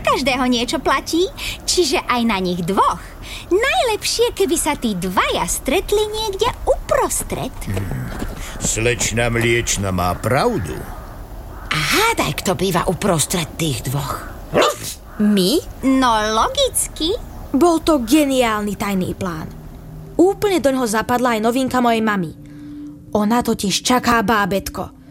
každého niečo platí, čiže aj na nich dvoch. Najlepšie, keby sa tí dvaja stretli niekde uprostred. Slečna Mliečna má pravdu. A hádaj, kto býva uprostred tých dvoch. My? No logicky. Bol to geniálny tajný plán. Úplne do ňoho zapadla aj novinka mojej mamy. Ona totiž čaká bábätko.